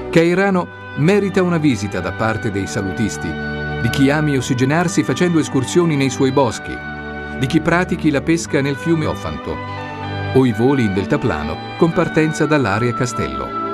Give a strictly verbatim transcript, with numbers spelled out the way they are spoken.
Cairano merita una visita da parte dei salutisti, di chi ami ossigenarsi facendo escursioni nei suoi boschi, di chi pratichi la pesca nel fiume Ofanto o i voli in deltaplano con partenza dall'Area Castello.